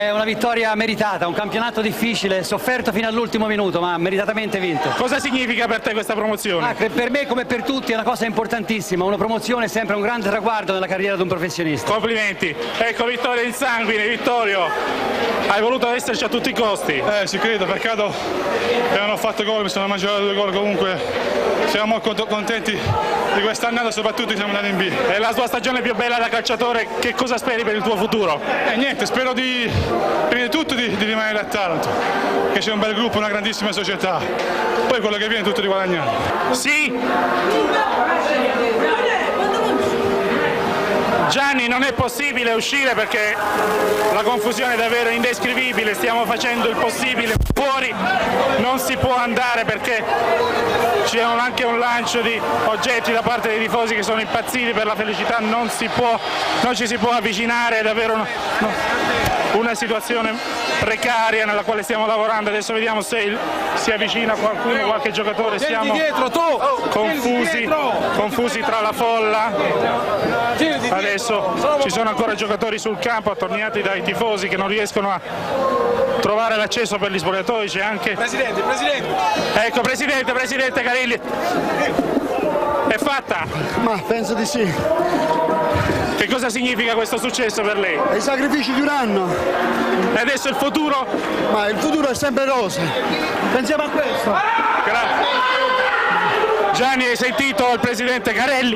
È una vittoria meritata, un campionato difficile, sofferto fino all'ultimo minuto, ma meritatamente vinto. Cosa significa per te questa promozione? Per me, come per tutti, è una cosa importantissima. Una promozione è sempre un grande traguardo nella carriera di un professionista. Complimenti. Ecco, vittoria in sanguine, Vittorio. Hai voluto esserci a tutti i costi. Ci credo, peccato che non ho fatto gol, mi sono mangiato 2 gol comunque. Siamo molto contenti di quest'annata, soprattutto siamo andati in B. È la tua stagione più bella da calciatore, che cosa speri per il tuo futuro? Niente, spero prima di tutto di rimanere a Taranto, che c'è un bel gruppo, una grandissima società, poi quello che viene è tutto di guadagnare. Sì! Gianni, non è possibile uscire perché la confusione è davvero indescrivibile, stiamo facendo il possibile, fuori non si può andare perché c'è anche un lancio di oggetti da parte dei tifosi che sono impazziti per la felicità, non ci si può avvicinare, è davvero una situazione precaria nella quale stiamo lavorando. Adesso vediamo se si avvicina qualcuno, qualche giocatore, siamo confusi tra la folla. Adesso ci sono ancora giocatori sul campo attorniati dai tifosi che non riescono a trovare l'accesso per gli spogliatoi. C'è anche Presidente! Ecco, Presidente Carilli. È fatta? Ma penso di sì. Che cosa significa questo successo per lei? I sacrifici di un anno. E adesso il futuro? Ma il futuro è sempre rosa. Pensiamo a questo. Grazie. Gianni, hai sentito il Presidente Carelli?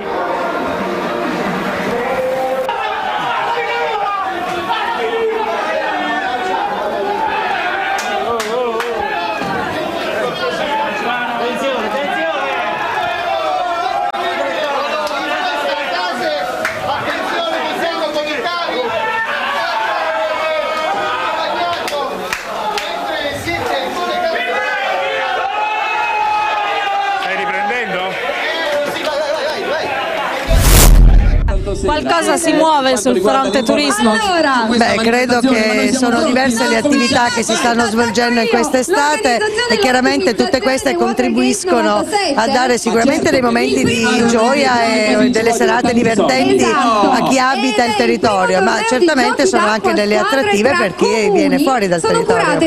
Qualcosa si muove sul fronte turismo? Beh, credo che sono diverse le attività che si stanno svolgendo in quest'estate e chiaramente tutte queste contribuiscono a dare sicuramente dei momenti di gioia e delle serate divertenti a chi abita il territorio, ma certamente sono anche delle attrattive per chi viene fuori dal territorio.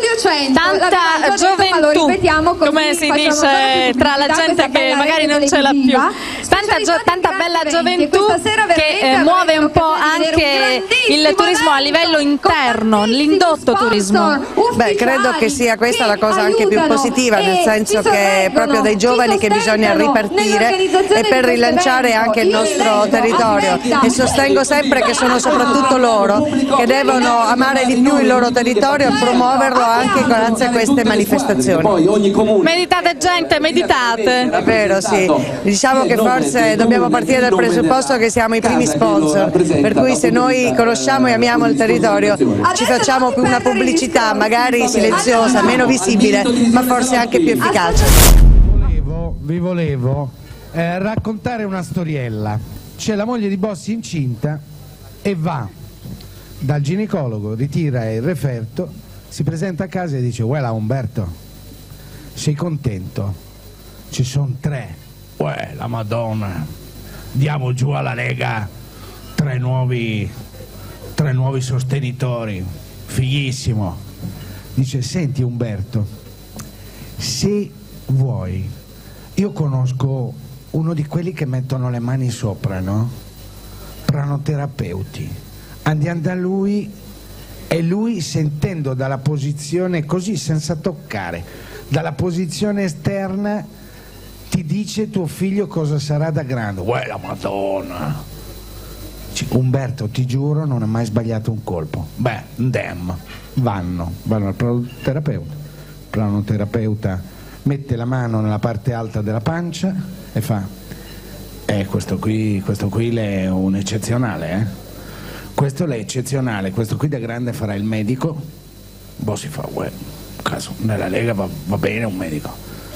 Tanta gioventù, come si dice tra la gente che magari non ce l'ha più, tanta bella gioventù che muove un po' anche il turismo a livello interno, l'indotto turismo. Beh, credo che sia questa la cosa anche più positiva, nel senso che è proprio dai giovani che bisogna ripartire e per rilanciare anche il nostro territorio, e sostengo sempre che sono soprattutto loro che devono amare di più il loro territorio e promuoverlo anche grazie a queste manifestazioni. Meditate gente, meditate! Davvero sì, diciamo che forse dobbiamo partire dal presupposto che siamo i primi sponsor, per cui se noi conosciamo e amiamo il territorio ci facciamo più una pubblicità magari silenziosa, meno visibile, ma forse anche più efficace. Vi volevo raccontare una storiella. C'è la moglie di Bossi incinta e va dal ginecologo, ritira il referto, si presenta a casa e dice: "Uè, Umberto, sei contento? Ci sono 3. Uè, la Madonna, diamo giù alla Lega 3 nuovi sostenitori, fighissimo." Dice: "Senti Umberto, se vuoi, io conosco uno di quelli che mettono le mani sopra, no? Pranoterapeuti. Andiamo da lui e lui, sentendo dalla posizione così, senza toccare, dalla posizione esterna, ti dice tuo figlio cosa sarà da grande." Uè, la Madonna! Umberto, ti giuro, non ha mai sbagliato un colpo. Beh, vanno al pranoterapeuta. Il pranoterapeuta mette la mano nella parte alta della pancia e fa: questo qui è un eccezionale, questo è eccezionale, questo qui da grande farà il medico." Boh, si fa: "Uè, caso, nella Lega va bene un medico."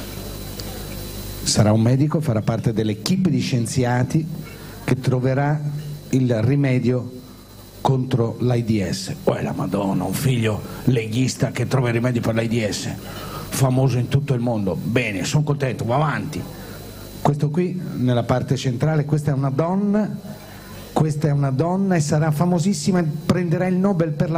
Sarà un medico, farà parte dell'equipe di scienziati che troverà il rimedio contro l'AIDS. Uè, la Madonna, un figlio leghista che trova il rimedio per l'AIDS, famoso in tutto il mondo. Bene, sono contento, va avanti. Questo qui nella parte centrale, questa è una donna e sarà famosissima, prenderà il Nobel per la